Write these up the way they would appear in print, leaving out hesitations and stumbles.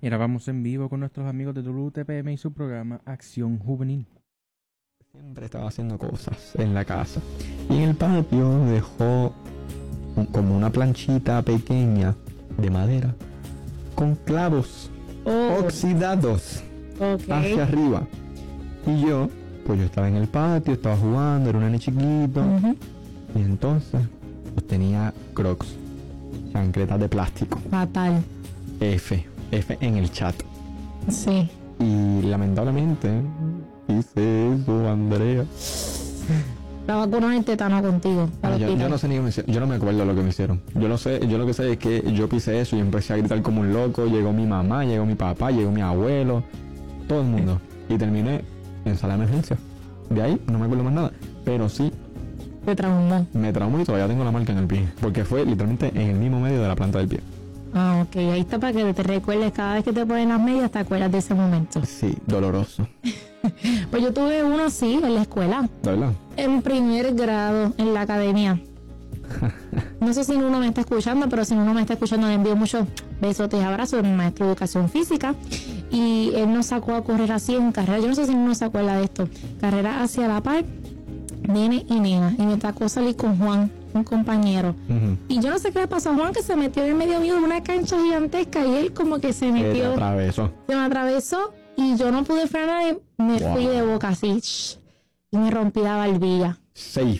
Mira, vamos en vivo con nuestros amigos de WTPM y su programa Acción Juvenil. Siempre estaba haciendo cosas en la casa. Y en el patio dejó como una planchita pequeña de madera con clavos oxidados hacia arriba. Y yo estaba en el patio, estaba jugando, era un nene chiquito. Y entonces, pues tenía Crocs, chancletas de plástico. Fatal. F en el chat. Sí. Y lamentablemente hice eso, Andrea. La vacuna del tétano contigo. Yo no sé ni qué me hicieron. Yo no me acuerdo lo que me hicieron. Yo lo que sé es que yo pisé eso y empecé a gritar como un loco. Llegó mi mamá, llegó mi papá, llegó mi abuelo, todo el mundo. Y terminé en sala de emergencia. De ahí no me acuerdo más nada. Pero sí. Te traumó. Me traumó y todavía tengo la marca en el pie. Porque fue literalmente en el mismo medio de la planta del pie. Ah, ok. Ahí está para que te recuerdes cada vez que te ponen las medias, te acuerdas de ese momento. Sí, doloroso. Pues yo tuve uno así en la escuela. ¿De verdad? En primer grado, en la academia. No sé si uno me está escuchando, pero si uno me está escuchando, le envío muchos besotes y abrazos. Mi maestro de educación física. Y él nos sacó a correr así en carrera. Yo no sé si uno se acuerda de esto. Carrera hacia la par, nene y nena. Y me tocó salir con Juan, un compañero. Y yo no sé qué le pasó a Juan, que se metió en medio mío de una cancha gigantesca. Y él como que se metió. Se me atravesó. Y yo no pude frenar y me fui de boca así. Y me rompí la barbilla. Safe.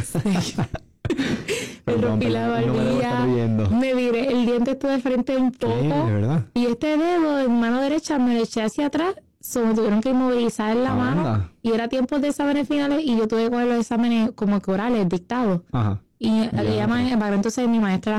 Me rompí la barbilla. Me viré el diente esto de frente un poco. ¿De verdad? Y este dedo en mano derecha me lo eché hacia atrás. Me tuvieron que inmovilizar la mano. Y era tiempo de exámenes finales. Y yo tuve que coger los exámenes como que orales, dictados. Ajá. Y le llaman, entonces mi maestra